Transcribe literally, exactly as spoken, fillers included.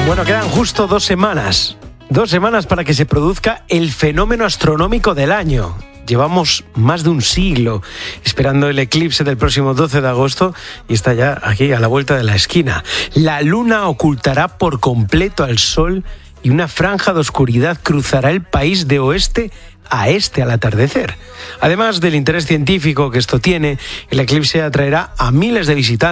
Bueno, quedan justo dos semanas. Dos semanas para que se produzca el fenómeno astronómico del año. Llevamos más de un siglo esperando el eclipse del próximo doce de agosto y está ya aquí a la vuelta de la esquina. La luna ocultará por completo al sol y una franja de oscuridad cruzará el país de oeste a este al atardecer. Además del interés científico que esto tiene, el eclipse atraerá a miles de visitantes